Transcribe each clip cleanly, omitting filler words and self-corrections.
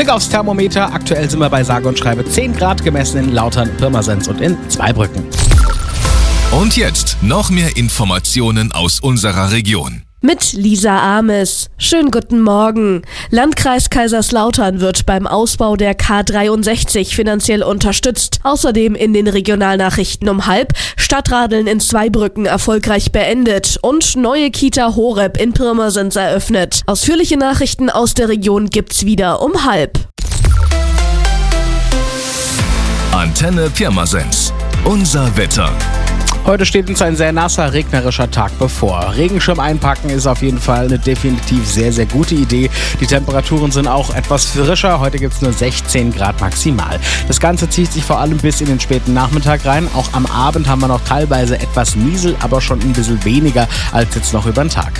Blick aufs Thermometer. Aktuell sind wir bei sage und schreibe 10 Grad, gemessen in Lautern, Pirmasens und in Zweibrücken. Und jetzt noch mehr Informationen aus unserer Region. Mit Lisa Ames. Schönen guten Morgen. Landkreis Kaiserslautern wird beim Ausbau der K63 finanziell unterstützt. Außerdem in den Regionalnachrichten um 12:30 Stadtradeln in Zweibrücken erfolgreich beendet und neue Kita Horeb in Pirmasens eröffnet. Ausführliche Nachrichten aus der Region gibt's wieder um 12:30. Antenne Pirmasens. Unser Wetter. Heute steht uns ein sehr nasser, regnerischer Tag bevor. Regenschirm einpacken ist auf jeden Fall eine definitiv sehr, sehr gute Idee. Die Temperaturen sind auch etwas frischer. Heute gibt es nur 16 Grad maximal. Das Ganze zieht sich vor allem bis in den späten Nachmittag rein. Auch am Abend haben wir noch teilweise etwas Niesel, aber schon ein bisschen weniger als jetzt noch über den Tag.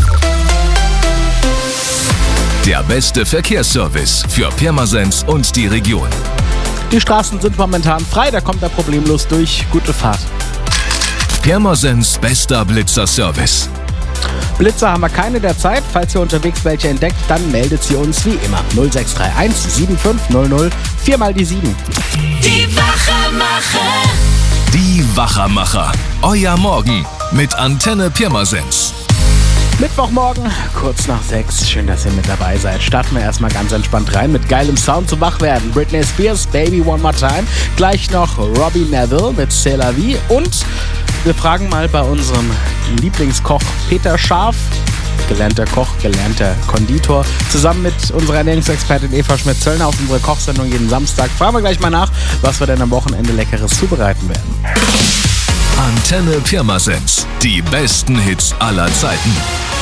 Der beste Verkehrsservice für Pirmasens und die Region. Die Straßen sind momentan frei, da kommt er problemlos durch. Gute Fahrt. Pirmasens bester Blitzer-Service. Blitzer haben wir keine derzeit. Falls ihr unterwegs welche entdeckt, dann meldet sie uns wie immer. 0631 7500 4 mal die 7. Die Wachermacher. Die Wachermacher. Euer Morgen mit Antenne Pirmasens. Mittwochmorgen, kurz nach 6. Schön, dass ihr mit dabei seid. Starten wir erstmal ganz entspannt rein mit geilem Sound zum Wachwerden. Britney Spears, Baby One More Time. Gleich noch Robbie Neville mit C'est la vie. Und wir fragen mal bei unserem Lieblingskoch Peter Scharf, gelernter Koch, gelernter Konditor, zusammen mit unserer Ernährungsexpertin Eva Schmidt-Zöllner auf unserer Kochsendung jeden Samstag. Fragen wir gleich mal nach, was wir denn am Wochenende Leckeres zubereiten werden. Antenne Pirmasens. Die besten Hits aller Zeiten.